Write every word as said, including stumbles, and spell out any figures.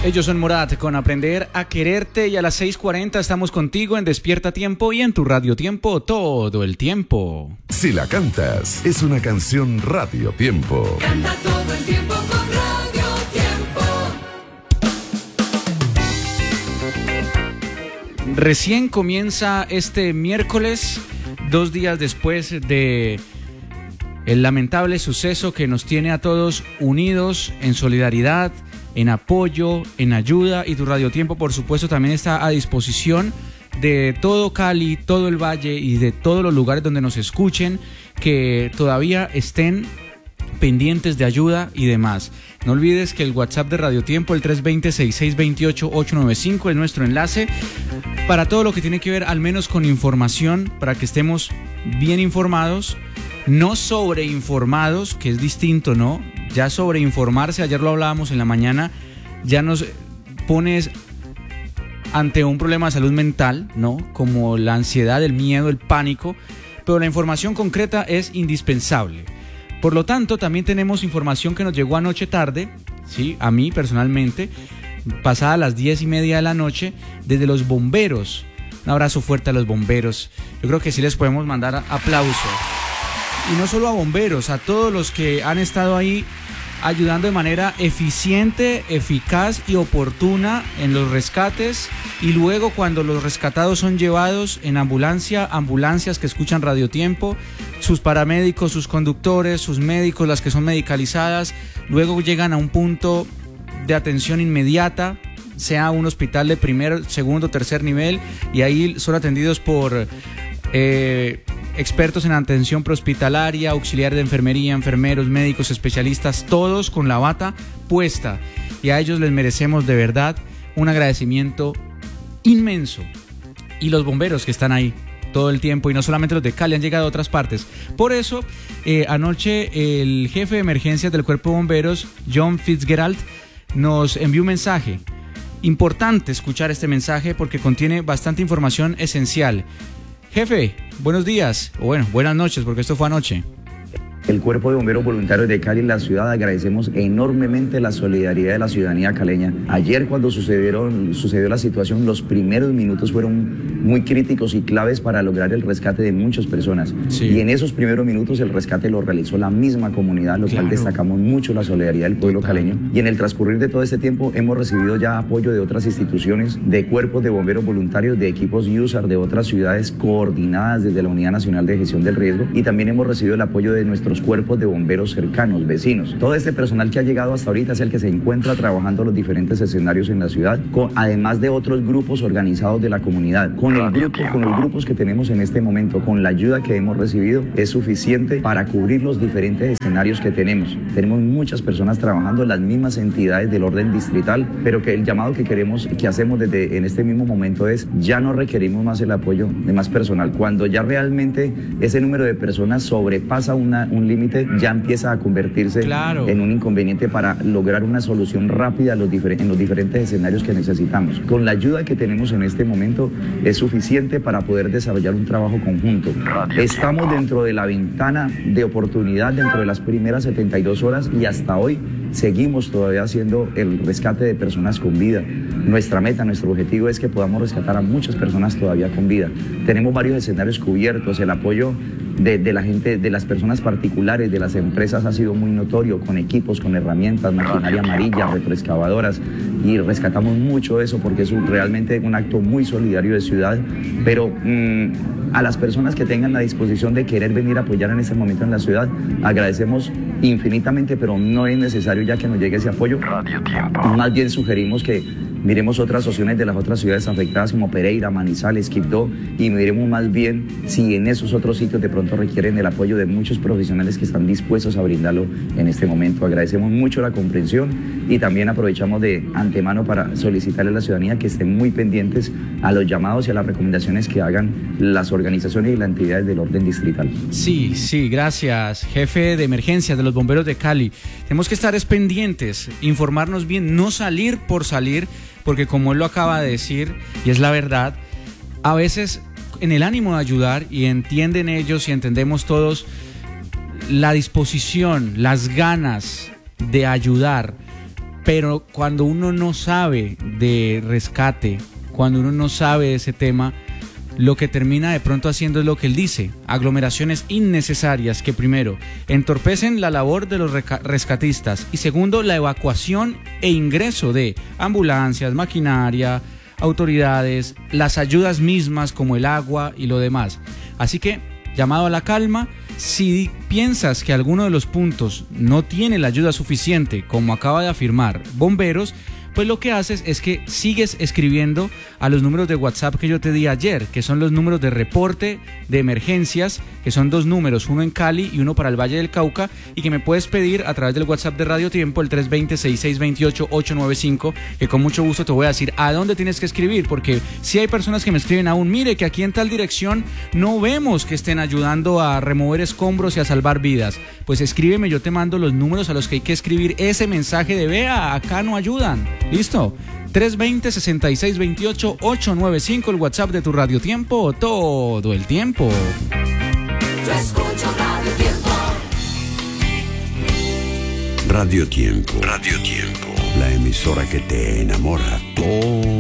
Ellos son Morat con Aprender a Quererte, y a las seis cuarenta estamos contigo en Despierta Tiempo y en tu Radio Tiempo todo el tiempo. Si la cantas, es una canción Radio Tiempo. Canta todo el tiempo con Radio Tiempo. Recién comienza este miércoles, dos días después de el lamentable suceso que nos tiene a todos unidos en solidaridad, en apoyo, en ayuda, y tu Radio Tiempo, por supuesto, también está a disposición de todo Cali, todo el Valle y de todos los lugares donde nos escuchen, que todavía estén pendientes de ayuda y demás. No olvides que el WhatsApp de Radio Tiempo, el tres dos cero, seis seis dos ocho, ocho nueve cinco, es nuestro enlace para todo lo que tiene que ver al menos con información, para que estemos bien informados, no sobreinformados, que es distinto, ¿no? Ya sobreinformarse, ayer lo hablábamos en la mañana, ya nos pones ante un problema de salud mental, ¿no? Como la ansiedad, el miedo, el pánico, pero la información concreta es indispensable. Por lo tanto, también tenemos información que nos llegó anoche tarde, ¿sí? A mí personalmente, pasada las diez y media de la noche, desde los bomberos. Un abrazo fuerte a los bomberos. Yo creo que sí les podemos mandar aplauso. Y no solo a bomberos, a todos los que han estado ahí ayudando de manera eficiente, eficaz y oportuna en los rescates, y luego cuando los rescatados son llevados en ambulancia, ambulancias que escuchan Radio Tiempo, sus paramédicos, sus conductores, sus médicos, las que son medicalizadas, luego llegan a un punto de atención inmediata, sea un hospital de primer, segundo, tercer nivel, y ahí son atendidos por eh, expertos en atención prehospitalaria, auxiliares de enfermería, enfermeros, médicos, especialistas, todos con la bata puesta, y a ellos les merecemos de verdad un agradecimiento inmenso. Y los bomberos que están ahí todo el tiempo, y no solamente los de Cali, han llegado a otras partes. Por eso, eh, anoche el jefe de emergencias del Cuerpo de Bomberos, John Fitzgerald, nos envió un mensaje. Importante escuchar este mensaje porque contiene bastante información esencial. Jefe, buenos días, o bueno, buenas noches, porque esto fue anoche. El Cuerpo de Bomberos Voluntarios de Cali, la ciudad, agradecemos enormemente la solidaridad de la ciudadanía caleña. Ayer, cuando sucedieron, sucedió la situación, los primeros minutos fueron muy críticos y claves para lograr el rescate de muchas personas. Sí. Y en esos primeros minutos el rescate lo realizó la misma comunidad, lo claro. cual destacamos mucho la solidaridad del pueblo Total. caleño. Y en el transcurrir de todo este tiempo hemos recibido ya apoyo de otras instituciones, de cuerpos de bomberos voluntarios, de equipos U S A R de otras ciudades coordinadas desde la Unidad Nacional de Gestión del Riesgo, y también hemos recibido el apoyo de nuestros cuerpos de bomberos cercanos, vecinos. Todo este personal que ha llegado hasta ahorita es el que se encuentra trabajando en los diferentes escenarios en la ciudad, con, además de otros grupos organizados de la comunidad. Con el grupo, con los grupos que tenemos en este momento, con la ayuda que hemos recibido, es suficiente para cubrir los diferentes escenarios que tenemos. Tenemos muchas personas trabajando en las mismas entidades del orden distrital, pero que el llamado que queremos, que hacemos desde en este mismo momento es, ya no requerimos más el apoyo de más personal. Cuando ya realmente ese número de personas sobrepasa una, un límite, ya empieza a convertirse claro. en un inconveniente para lograr una solución rápida a los en los diferentes escenarios que necesitamos. Con la ayuda que tenemos en este momento es suficiente para poder desarrollar un trabajo conjunto. Estamos dentro de la ventana de oportunidad, dentro de las primeras setenta y dos horas, y hasta hoy seguimos todavía haciendo el rescate de personas con vida. Nuestra meta, nuestro objetivo es que podamos rescatar a muchas personas todavía con vida. Tenemos varios escenarios cubiertos, el apoyo de, de la gente, de las personas particulares, de las empresas ha sido muy notorio, con equipos, con herramientas, maquinaria amarilla, retroexcavadoras, y rescatamos mucho eso porque es un, realmente un acto muy solidario de ciudad, pero mmm, a las personas que tengan la disposición de querer venir a apoyar en este momento en la ciudad, agradecemos infinitamente, pero no es necesario ya que nos llegue ese apoyo. Más bien sugerimos que miremos otras opciones de las otras ciudades afectadas como Pereira, Manizales, Quibdó, y miremos más bien si en esos otros sitios de pronto requieren el apoyo de muchos profesionales que están dispuestos a brindarlo en este momento. Agradecemos mucho la comprensión y también aprovechamos de antemano para solicitarle a la ciudadanía que estén muy pendientes a los llamados y a las recomendaciones que hagan las organizaciones y las entidades del orden distrital. Sí, sí, gracias, jefe de emergencias de los bomberos de Cali. Tenemos que estar pendientes, informarnos bien, no salir por salir, porque como él lo acaba de decir, y es la verdad, a veces en el ánimo de ayudar, y entienden ellos y entendemos todos la disposición, las ganas de ayudar, Pero cuando uno no sabe de rescate, cuando uno no sabe de ese tema, lo que termina de pronto haciendo es lo que él dice: aglomeraciones innecesarias que, primero, entorpecen la labor de los rescatistas, y segundo, la evacuación e ingreso de ambulancias, maquinaria, autoridades, las ayudas mismas como el agua y lo demás. Así que, llamado a la calma. Si piensas que alguno de los puntos no tiene la ayuda suficiente, como acaba de afirmar Bomberos, pues lo que haces es que sigues escribiendo a los números de WhatsApp que yo te di ayer, que son los números de reporte de emergencias, que son dos números, uno en Cali y uno para el Valle del Cauca, y que me puedes pedir a través del WhatsApp de Radio Tiempo, el tres dos cero, seis seis dos ocho, ocho nueve cinco, que con mucho gusto te voy a decir a dónde tienes que escribir, porque si hay personas que me escriben aún: mire que aquí en tal dirección no vemos que estén ayudando a remover escombros y a salvar vidas. Pues escríbeme, yo te mando los números a los que hay que escribir ese mensaje de: vea, acá no ayudan. ¿Listo? tres dos cero, seis seis dos ocho, ocho nueve cinco, el WhatsApp de tu Radio Tiempo, todo el tiempo. Yo escucho Radio Tiempo. Radio Tiempo. Radio Tiempo. La emisora que te enamora todo